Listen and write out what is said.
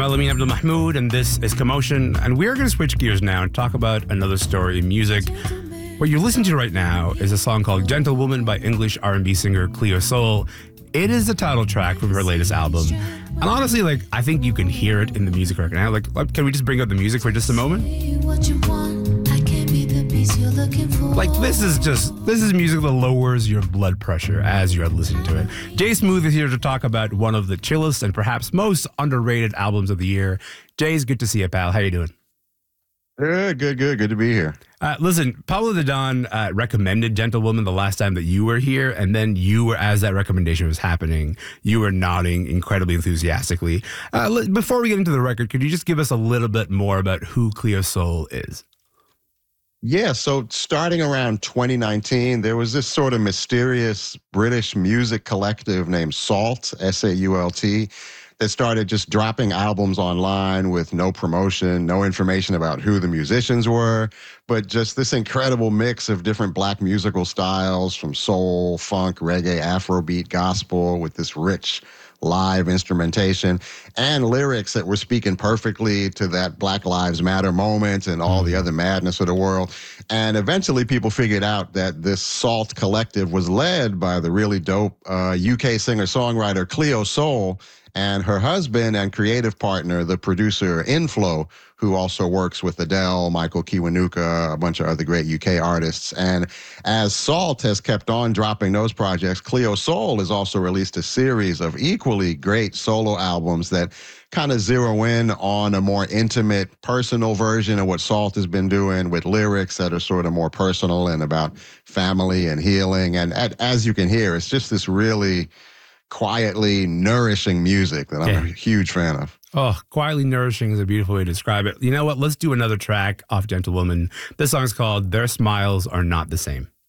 Alamin Abdul Mahmoud, and this is Commotion. And we're going to switch gears now and talk about another story in music. What you're listening to right now is a song called Gentlewoman by English R&B singer Cleo Sol. It is the title track from her latest album. And honestly, I think you can hear it in the music right now. Can we just bring up the music for just a moment? This is music that lowers your blood pressure as you're listening to it. Jay Smooth is here to talk about one of the chillest and perhaps most underrated albums of the year. Jay's good to see you, pal. How you doing? Good to be here. Listen, Pablo the Don recommended Gentlewoman the last time that you were here, and then as that recommendation was happening, you were nodding incredibly enthusiastically. Before we get into the record, could you just give us a little bit more about who Cleo Sol is? Yeah, so starting around 2019, there was this sort of mysterious British music collective named SAULT, S-A-U-L-T, that started just dropping albums online with no promotion, no information about who the musicians were, but just this incredible mix of different black musical styles from soul, funk, reggae, Afrobeat, gospel, with this rich live instrumentation and lyrics that were speaking perfectly to that Black Lives Matter moment and all the other madness of the world. And eventually people figured out that this SAULT collective was led by the really dope UK singer-songwriter Cleo Sol and her husband and creative partner, the producer Inflo, who also works with Adele, Michael Kiwanuka, a bunch of other great UK artists. And as SAULT has kept on dropping those projects, Cleo Sol has also released a series of equally great solo albums that kind of zero in on a more intimate, personal version of what SAULT has been doing, with lyrics that are sort of more personal and about family and healing. And as you can hear, it's just this really quietly nourishing music that I'm a huge fan of. Oh, quietly nourishing is a beautiful way to describe it. You know what? Let's do another track off Gentlewoman. This song's called Their Smiles Are Not the Same.